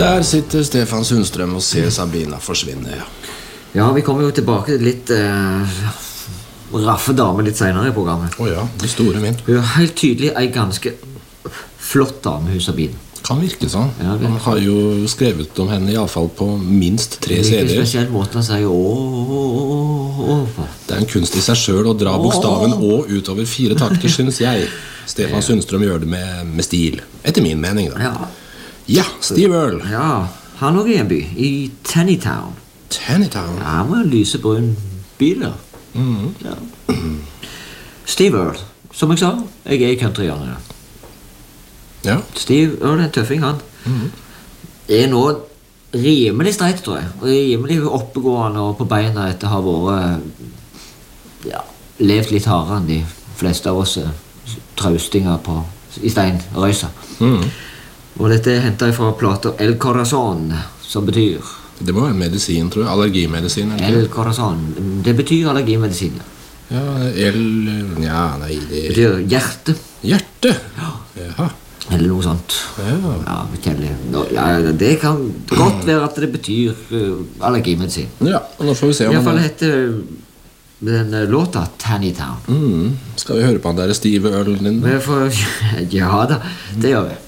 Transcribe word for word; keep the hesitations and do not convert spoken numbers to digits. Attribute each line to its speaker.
Speaker 1: Der sitter Stefan Sundstrøm og ser Sabina forsvinne, ja.
Speaker 2: Ja, vi kommer jo tilbake til litt eh, raffe dame litt senere i programmet.
Speaker 1: Åja, det store min.
Speaker 2: Hun er helt tydelig en ganske flott dame, hun Sabine.
Speaker 1: Kan virke sånn.
Speaker 2: Ja,
Speaker 1: Han har jo skrevet om henne i alle fall på minst tre
Speaker 2: Det er
Speaker 1: C
Speaker 2: ikke
Speaker 1: D-er.
Speaker 2: spesielt måten å si åh, åh, åh, åh på.
Speaker 1: Det er en kunst i seg selv å dra bokstaven Å utover fire takter, synes jeg. Stefan Sundstrøm gjør det med, med stil. Etter min mening, da.
Speaker 2: Ja,
Speaker 1: Ja, Steve Earle.
Speaker 2: ja, han også i en by, i Tannytown.
Speaker 1: Tannytown.
Speaker 2: Ja, han var en lysebrun bil, ja.
Speaker 1: Mhm.
Speaker 2: Ja. Steve Earle, som jeg sa, jeg er i countryhjørnet.
Speaker 1: Ja.
Speaker 2: Steve Earle er en tøffing, han. Er nå rimelig streit, tror jeg. Rimelig oppegående og på beina etter å ha vært, ja, levd litt hardere enn de fleste av oss traustinger på, i steinrøysa.
Speaker 1: Mhm.
Speaker 2: Og dette er hentet fra plata El Corazon, som betyr
Speaker 1: Det må være medisin, tror jeg. Allergimedisin. eller
Speaker 2: El
Speaker 1: ikke?
Speaker 2: Corazon, det betyr allergimedisin.
Speaker 1: Ja, El... Ja, nei, det...
Speaker 2: Det betyr hjerte,
Speaker 1: Hjerte. Jaha.
Speaker 2: eller noe sånt.
Speaker 1: Ja.
Speaker 2: Ja, kjærlig. Nå, ja, det kan godt være at det betyr uh, allergimedisin.
Speaker 1: Ja, og nå får vi se
Speaker 2: I
Speaker 1: om
Speaker 2: hvert fall
Speaker 1: han...
Speaker 2: heter den uh, låta Tannytown.
Speaker 1: Mm. Skal vi høre på han der Steve Earle din?
Speaker 2: Men for, ja da, det gjør vi.